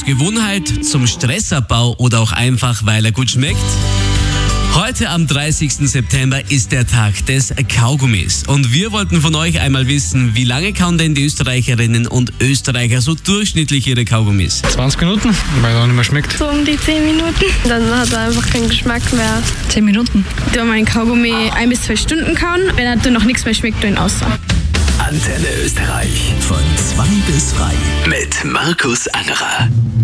Gewohnheit, zum Stressabbau oder auch einfach, weil er gut schmeckt? Heute am 30. September ist der Tag des Kaugummis. Und wir wollten von euch einmal wissen, wie lange kauen denn die Österreicherinnen und Österreicher so durchschnittlich ihre Kaugummis? 20 Minuten, weil er nicht mehr schmeckt. So um die 10 Minuten. Dann hat er einfach keinen Geschmack mehr. 10 Minuten. Du meinen Kaugummi 1 bis 2 Stunden kauen. Wenn er dann noch nichts mehr schmeckt, du ihn aus. Antenne Österreich von 2 bis 3 mit Markus Angerer.